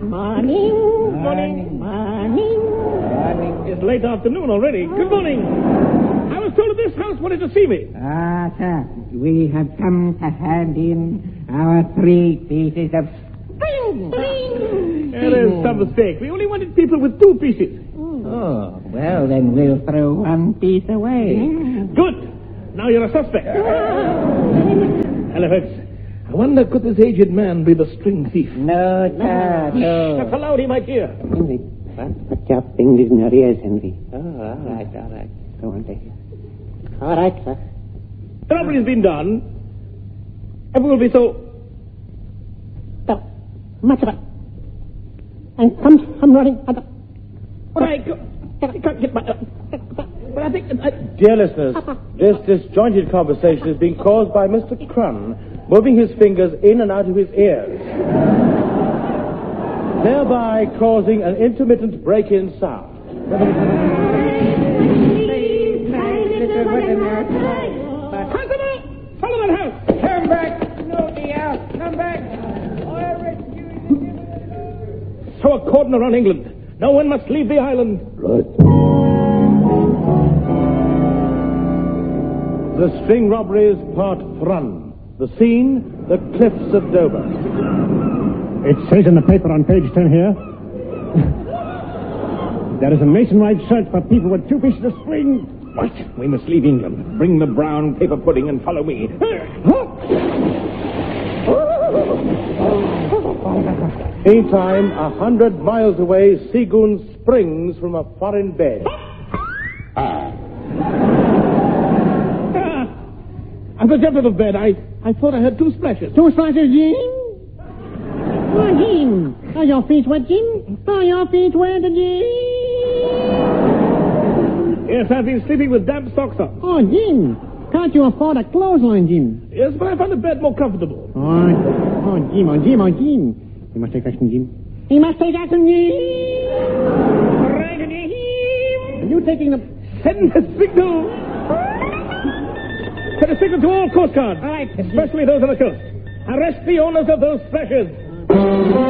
Morning. It's late afternoon already. Good morning. I was told that this house wanted to see me. Sir, we have come to hand in our 3 pieces of string. There's some mistake. We only wanted people with 2 pieces. Oh, well, then we'll throw 1 piece away. Good. Now you're a suspect. Halifax, I wonder, could this aged man be the string thief? No, sir, no. That's allowed, he might hear. Henry, put your fingers in your ears, Henry. Oh, all right. Go on, David. All right, sir. The robbery's been done. Everyone will be so... Much of it. And I'm running. But I can't get my... But I think... Dear listeners, this disjointed conversation is being caused by Mr. Crun moving his fingers in and out of his ears, thereby causing an intermittent break-in sound. Constable! Follow that house! Come back! No, dear! Come back! Throw a cordon around England. No one must leave the island. Right. The String Robberies, Part Thrun. The scene, the cliffs of Dover. It says in the paper on page 10 here, there is a nationwide search for people with 2 pieces of string. What? We must leave England. Bring the brown paper pudding and follow me. Meantime, 100 miles away, Seagoon springs from a foreign bed. As I jumped out of bed, I thought I heard 2 splashes. 2 splashes, Jim? Oh, Jim. Are your feet wet, Jim? Are your feet wet, Jim? Yes, I've been sleeping with damp socks on. Oh, Jim. Can't you afford a clothesline, Jim? Yes, but I found the bed more comfortable. Oh, Jim. You must take action, Jim. You must take action, Jim. Right, Jim. Are you taking the... Send a signal. Send a signal to all Coast Guards. All right. Especially those on the coast. Arrest the owners of those splashes.